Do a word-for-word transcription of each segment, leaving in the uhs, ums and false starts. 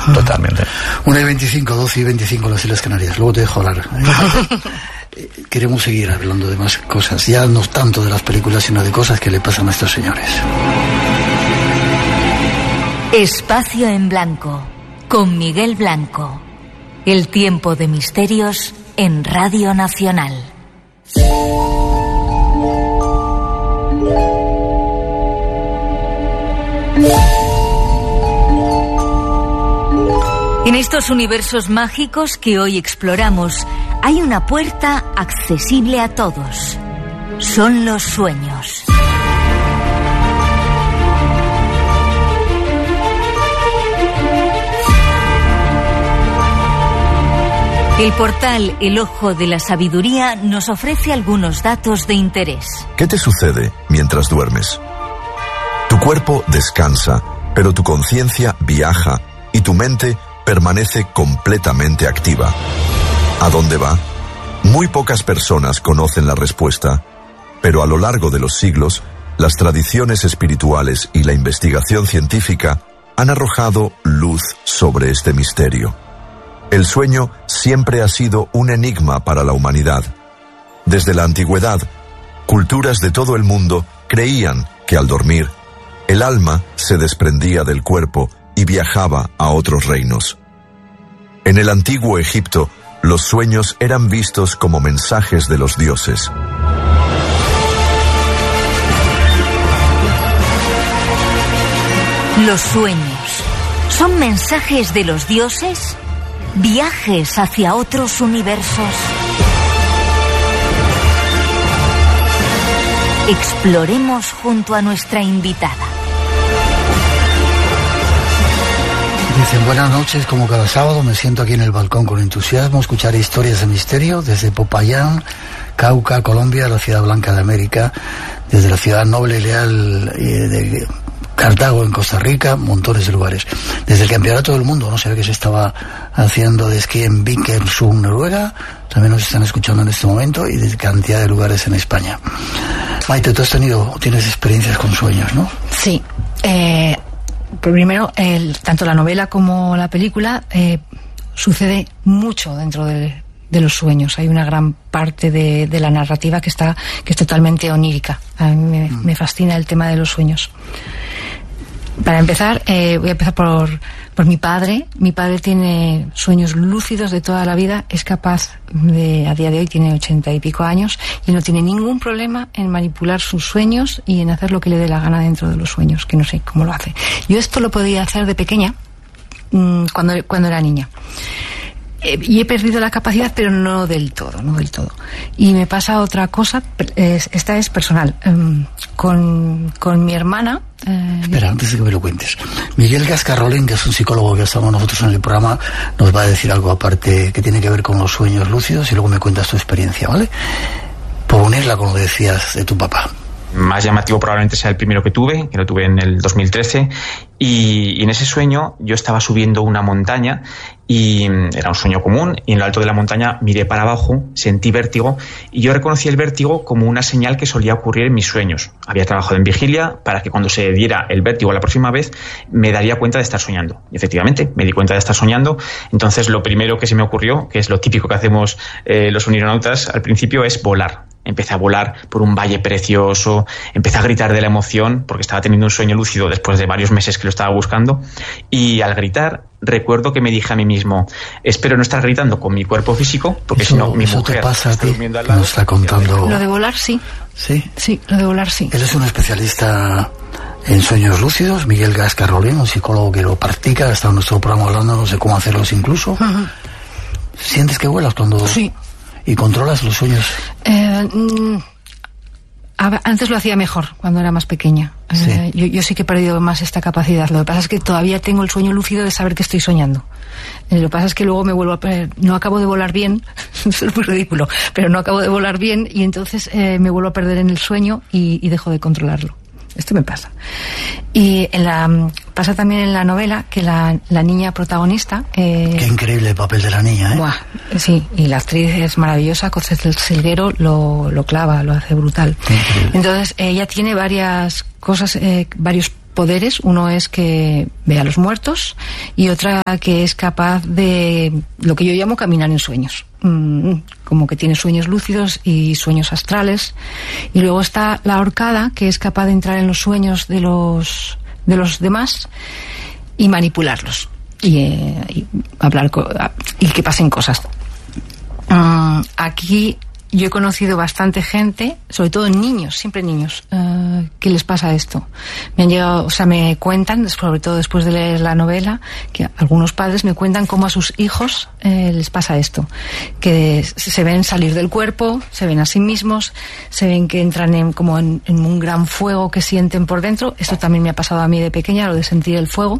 Totalmente. una y veinticinco, doce y veinticinco en las Islas Canarias. Luego te dejo hablar. Queremos seguir hablando de más cosas, ya no tanto de las películas, sino de cosas que le pasan a estos señores. Espacio en Blanco, con Miguel Blanco. El tiempo de misterios en Radio Nacional. En estos universos mágicos que hoy exploramos, hay una puerta accesible a todos. Son los sueños. El portal El Ojo de la Sabiduría nos ofrece algunos datos de interés. ¿Qué te sucede mientras duermes? Tu cuerpo descansa, pero tu conciencia viaja y tu mente permanece completamente activa. ¿A dónde va? Muy pocas personas conocen la respuesta, pero a lo largo de los siglos, las tradiciones espirituales y la investigación científica han arrojado luz sobre este misterio. El sueño siempre ha sido un enigma para la humanidad. Desde la antigüedad, culturas de todo el mundo creían que al dormir, el alma se desprendía del cuerpo y viajaba a otros reinos. En el antiguo Egipto, los sueños eran vistos como mensajes de los dioses. Los sueños son mensajes de los dioses, viajes hacia otros universos. Exploremos junto a nuestra invitada. Dicen, buenas noches, como cada sábado me siento aquí en el balcón con entusiasmo, escuchar historias de misterio desde Popayán, Cauca, Colombia, la ciudad blanca de América, desde la ciudad noble y leal de Cartago en Costa Rica, montones de lugares. Desde el Campeonato del Mundo, no sé qué se estaba haciendo de esquí en Vikersund, Noruega, también nos están escuchando en este momento, y de cantidad de lugares en España. Maite, tú has tenido, tienes experiencias con sueños, ¿no? Sí. Eh, primero, el, tanto la novela como la película eh, sucede mucho dentro de, de los sueños. Hay una gran parte de, de la narrativa que está que es totalmente onírica. A mí me, mm. me fascina el tema de los sueños. Para empezar, eh, voy a empezar por, por mi padre. Mi padre tiene sueños lúcidos de toda la vida. Es capaz de, a día de hoy tiene ochenta y pico años y no tiene ningún problema en manipular sus sueños y en hacer lo que le dé la gana dentro de los sueños, que no sé cómo lo hace. Yo esto lo podía hacer de pequeña, mmm, cuando, cuando era niña. Y he perdido la capacidad, pero no del todo, no del todo. Y me pasa otra cosa, es, esta es personal. Um, con, con mi hermana... Eh, Espera, antes de que me lo cuentes. Miguel Gascarrolín, que es un psicólogo que estamos nosotros en el programa, nos va a decir algo aparte que tiene que ver con los sueños lúcidos y luego me cuentas tu experiencia, ¿vale? Por unirla con lo que decías de tu papá. Más llamativo probablemente sea el primero que tuve, que lo tuve en el dos mil trece, y, y en ese sueño yo estaba subiendo una montaña y era un sueño común, y en lo alto de la montaña miré para abajo, sentí vértigo y yo reconocí el vértigo como una señal que solía ocurrir en mis sueños. Había trabajado en vigilia para que cuando se diera el vértigo la próxima vez me daría cuenta de estar soñando. Y efectivamente, me di cuenta de estar soñando. Entonces lo primero que se me ocurrió, que es lo típico que hacemos eh, los unironautas al principio, es volar. Empecé a volar por un valle precioso, empecé a gritar de la emoción porque estaba teniendo un sueño lúcido después de varios meses que lo estaba buscando, y al gritar recuerdo que me dije a mí mismo, espero no estar gritando con mi cuerpo físico porque eso, si no mi eso mujer te pasa está a ti, durmiendo al lado. nos está contando. Lo de volar sí. Sí. Sí, lo de volar sí. Él es un especialista en sueños lúcidos, Miguel Gascarrolín, un psicólogo que lo practica, ha estado en nuestro programa hablando, no sé cómo hacerlos incluso. Uh-huh. ¿Sientes que vuelas cuando...? Sí. ¿Y controlas los sueños? Eh, mm, antes lo hacía mejor, cuando era más pequeña. Sí. Eh, yo, yo sí que he perdido más esta capacidad. Lo que pasa es que todavía tengo el sueño lúcido de saber que estoy soñando. Eh, lo que pasa es que luego me vuelvo a perder. No acabo de volar bien, eso es muy ridículo, pero no acabo de volar bien y entonces eh, me vuelvo a perder en el sueño y, y dejo de controlarlo. Esto me pasa. Y en la, pasa también en la novela que la, la niña protagonista... Eh, Qué increíble el papel de la niña, ¿eh? Buah, sí, y la actriz es maravillosa, Concepción Silguero lo, lo clava, lo hace brutal. Entonces, ella tiene varias cosas, eh, varios poderes. Uno es que ve a los muertos y otra que es capaz de lo que yo llamo caminar en sueños. Como que tiene sueños lúcidos y sueños astrales. Y luego está la ahorcada, que es capaz de entrar en los sueños de los, de los demás y manipularlos. Y, eh, y hablar co- y que pasen cosas. Um, aquí yo he conocido bastante gente, sobre todo niños, siempre niños, uh, que les pasa esto. Me han llegado, o sea, me cuentan, sobre todo después de leer la novela, que algunos padres me cuentan cómo a sus hijos eh, les pasa esto, que se ven salir del cuerpo, se ven a sí mismos, se ven que entran en, como en, en un gran fuego que sienten por dentro. Esto también me ha pasado a mí de pequeña, lo de sentir el fuego.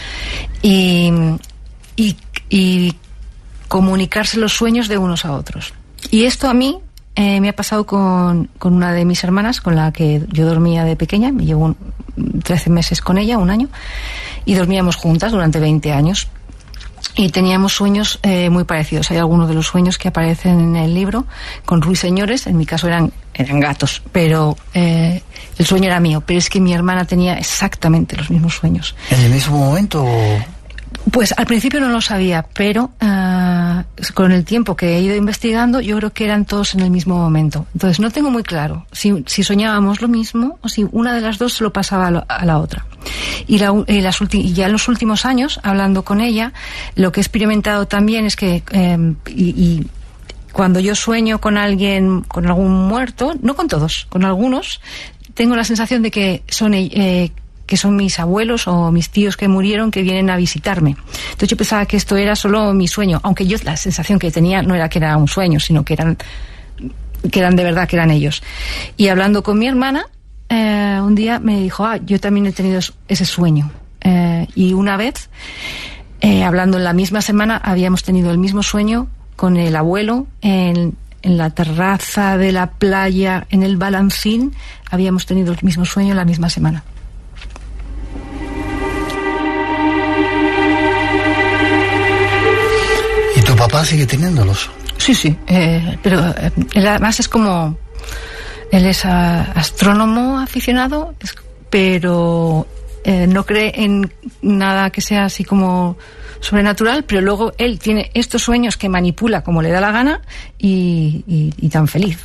Y, y, y comunicarse los sueños de unos a otros. Y esto a mí eh, me ha pasado con, con una de mis hermanas, con la que yo dormía de pequeña. Me llevo un, trece meses con ella, un año, y dormíamos juntas durante veinte años. Y teníamos sueños eh, muy parecidos. Hay algunos de los sueños que aparecen en el libro con ruiseñores. En mi caso eran, eran gatos, pero eh, el sueño era mío. Pero es que mi hermana tenía exactamente los mismos sueños. ¿En el mismo momento o...? Pues al principio no lo sabía, pero uh, con el tiempo que he ido investigando, yo creo que eran todos en el mismo momento. Entonces no tengo muy claro si, si soñábamos lo mismo o si una de las dos se lo pasaba a, lo, a la otra. Y, la, y, las ulti- y ya en los últimos años, hablando con ella, lo que he experimentado también es que... Eh, y, y cuando yo sueño con alguien, con algún muerto, no con todos, con algunos, tengo la sensación de que son... Eh, que son mis abuelos o mis tíos que murieron, que vienen a visitarme. Entonces yo pensaba que esto era solo mi sueño, aunque yo la sensación que tenía no era que era un sueño, sino que eran, que eran de verdad, que eran ellos. Y hablando con mi hermana, eh, un día me dijo, ah, yo también he tenido ese sueño. Eh, y una vez, eh, hablando en la misma semana, habíamos tenido el mismo sueño con el abuelo en, en la terraza de la playa, en el Balancín. Habíamos tenido el mismo sueño en la misma semana. ¿Tu papá sigue teniéndolos? Sí, sí, eh, pero eh, él además es como... Él es a, astrónomo aficionado, es, pero eh, no cree en nada que sea así como sobrenatural, pero luego él tiene estos sueños que manipula como le da la gana y, y, y tan feliz.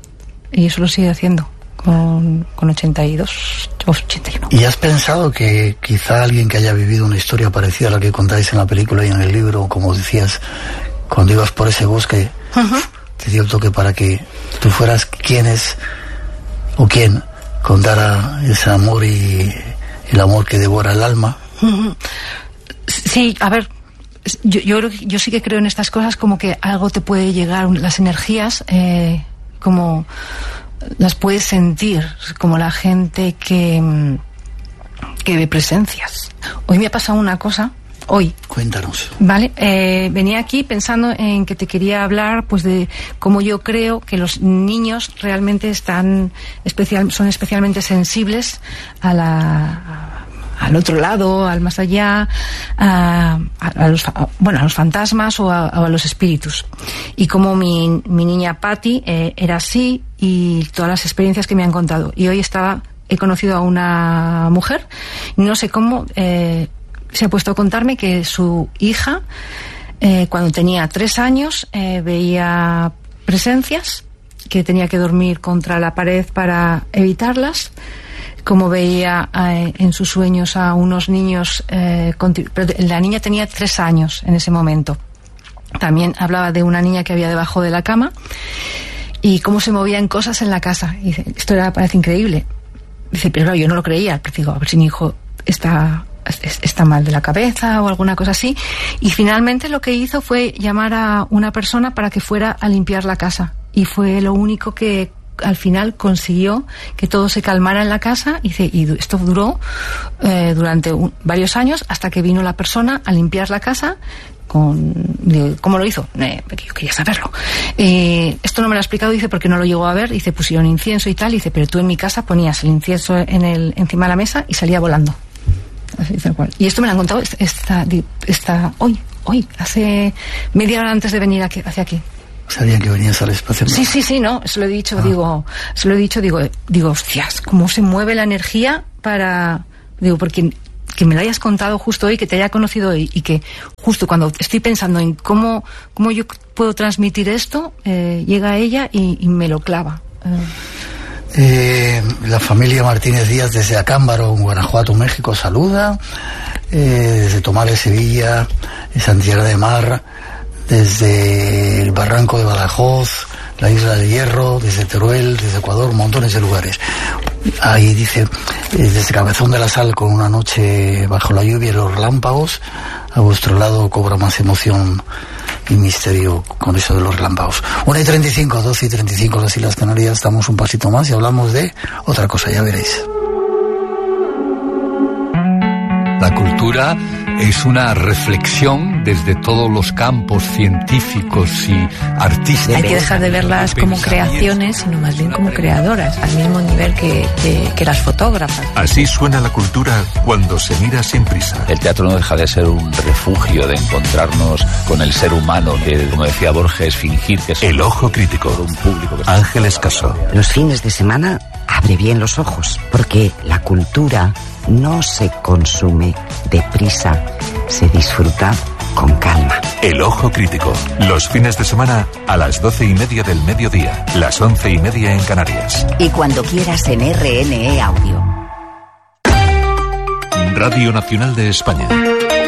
Y eso lo sigue haciendo con, con ochenta y dos, ochenta y uno. ¿Y has pensado que quizá alguien que haya vivido una historia parecida a la que contáis en la película y en el libro, como decías, cuando ibas por ese bosque, uh-huh, te dio el toque para que tú fueras quien es o quien contara ese amor y el amor que devora el alma? Uh-huh. Sí, a ver, yo, yo, yo sí que creo en estas cosas, como que algo te puede llegar, las energías, eh, como... las puedes sentir, como la gente que, que ve presencias. Hoy me ha pasado una cosa, hoy. Cuéntanos. Vale, eh, venía aquí pensando en que te quería hablar, pues, de cómo yo creo que los niños realmente están especial, son especialmente sensibles a la... al otro lado, al más allá, a, a, a los, a, bueno, a los fantasmas o a, a los espíritus. Y como mi, mi niña Patty eh, era así, y todas las experiencias que me han contado. Y hoy estaba, he conocido a una mujer, no sé cómo, eh, se ha puesto a contarme que su hija, eh, cuando tenía tres años, eh, veía presencias, que tenía que dormir contra la pared para evitarlas, como veía eh, en sus sueños a unos niños, eh, continu- pero la niña tenía tres años en ese momento. También hablaba de una niña que había debajo de la cama y cómo se movían cosas en la casa. Y dice, esto era, parece increíble. Dice, pero claro, yo no lo creía, porque digo, a ver si mi hijo está, está mal de la cabeza o alguna cosa así. Y finalmente lo que hizo fue llamar a una persona para que fuera a limpiar la casa. Y fue lo único que al final consiguió que todo se calmara en la casa. Y, y esto duró eh, durante un, varios años, hasta que vino la persona a limpiar la casa. Con, ¿Cómo lo hizo? Eh, yo quería saberlo. Eh, esto no me lo ha explicado, dice, porque no lo llegó a ver. Dice, pusieron incienso y tal. Dice, pero tú en mi casa ponías el incienso en el, encima de la mesa y salía volando. Así, tal cual. Y esto me lo han contado esta, esta, hoy, hoy, hace media hora antes de venir aquí, hacia aquí. Sabían que venías al espacio. Sí, sí, sí, no, se lo he dicho, ah. digo, se lo he dicho, digo, digo, hostias, cómo se mueve la energía para, Digo, porque que me lo hayas contado justo hoy, que te haya conocido hoy, y que justo cuando estoy pensando en cómo, cómo yo puedo transmitir esto, eh, llega ella y, y me lo clava. Eh. Eh, la familia Martínez Díaz desde Acámbaro, en Guanajuato, México, saluda. Eh, desde Tomares, Sevilla, Santiago de Mar, desde el Barranco de Badajoz, la Isla del Hierro, desde Teruel, desde Ecuador, montones de lugares. Ahí dice, eh, desde Cabezón de la Sal, con una noche bajo la lluvia y los relámpagos, a vuestro lado cobra más emoción y misterio con eso de los relámpagos. una y treinta y cinco, doce y treinta y cinco las Islas Canarias, damos un pasito más y hablamos de otra cosa, ya veréis. La cultura es una reflexión desde todos los campos científicos y artísticos. Hay que dejar de verlas como creaciones, sino más bien como creadoras, al mismo nivel que, que, que las fotógrafas. Así suena la cultura cuando se mira sin prisa. El teatro no deja de ser un refugio, de encontrarnos con el ser humano, que, como decía Borges, fingir que es El Ojo Crítico, un público que Ángeles Casó. Los fines de semana abre bien los ojos, porque la cultura no se consume deprisa, se disfruta con calma. El Ojo Crítico, los fines de semana a las doce y media del mediodía, las once y media en Canarias. Y cuando quieras en R N E Audio. Radio Nacional de España.